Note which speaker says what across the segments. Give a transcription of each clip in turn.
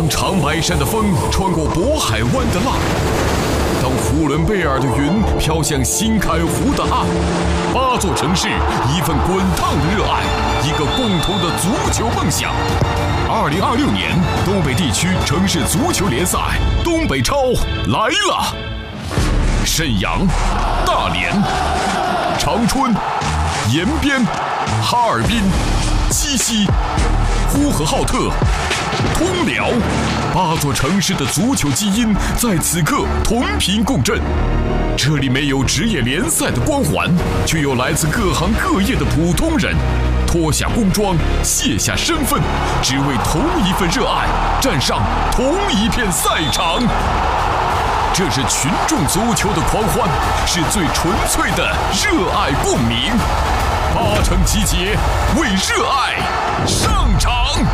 Speaker 1: 当长白山的风穿过渤海湾的浪，当呼伦贝尔的云飘向新开湖的岸，8座城市，一份滚烫的热爱，一个共同的足球梦想。2026年东北地区城市足球联赛东北超来了！沈阳、大连、长春、延边、哈尔滨、鸡西、呼和浩特、通辽，8座城市的足球基因在此刻同频共振。这里没有职业联赛的光环，却有来自各行各业的普通人，脱下工装，卸下身份，只为同一份热爱，站上同一片赛场。这是群众足球的狂欢，是最纯粹的热爱共鸣。8城集结，为热爱上场。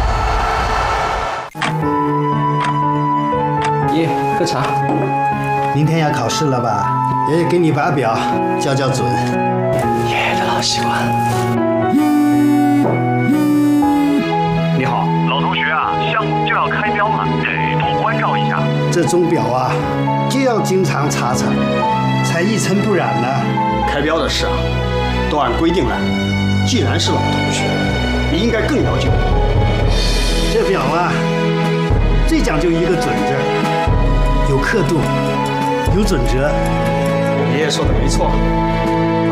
Speaker 2: 爷，喝茶。
Speaker 3: 明天要考试了吧？爷爷给你把表校校准。
Speaker 2: 爷爷的老习惯。
Speaker 4: 你好，老同学啊，项目就要开标了，得多关照一下。
Speaker 3: 这钟表啊，就要经常查查，才一尘不染呢。
Speaker 5: 开标的事啊，都按规定来。既然是老同学，你应该更了解我。
Speaker 3: 这表啊，最讲究一个准字，有刻度，有准则。
Speaker 5: 爷爷说的没错，